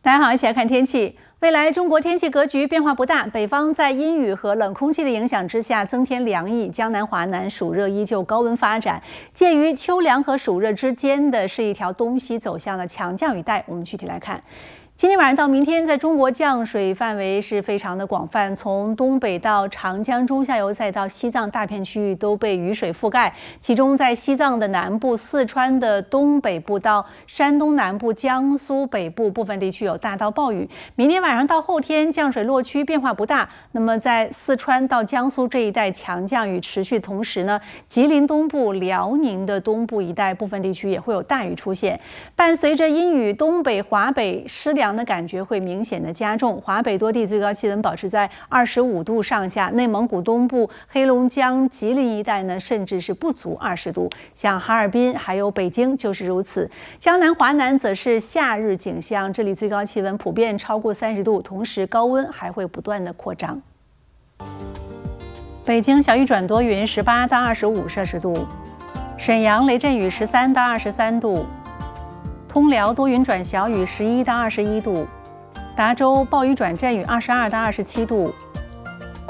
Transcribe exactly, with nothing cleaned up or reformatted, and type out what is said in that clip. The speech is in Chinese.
大家好，一起来看天气。未来中国天气格局变化不大，北方在阴雨和冷空气的影响之下，增添凉意。江南、华南暑热依旧高温发展，介于秋凉和暑热之间的是一条东西走向了强降雨带。我们具体来看。 今天晚上到明天，在中国降水范围是非常的广泛，从东北到长江中下游，再到西藏，大片区域都被雨水覆盖。其中，在西藏的南部、四川的东北部到山东南部、江苏北部部分地区有大到暴雨。明天晚上到后天，降水落区变化不大。那么，在四川到江苏这一带强降雨持续，同时呢，吉林东部、辽宁的东部一带部分地区也会有大雨出现。伴随着阴雨，东北、华北湿凉 的感觉会明显的加重，华北多地最高气温保持在二十五度上下，内蒙古东部、黑龙江、吉林一带呢，甚至是不足二十度。像哈尔滨还有北京就是如此。江南、华南则是夏日景象，这里最高气温普遍超过三十度，同时高温还会不断的扩张。北京小雨转多云，十八到二十五摄氏度；沈阳雷阵雨，十三到二十三度。 通辽多云转小雨，十一到二十一度；达州暴雨转阵雨，二十二到二十七度；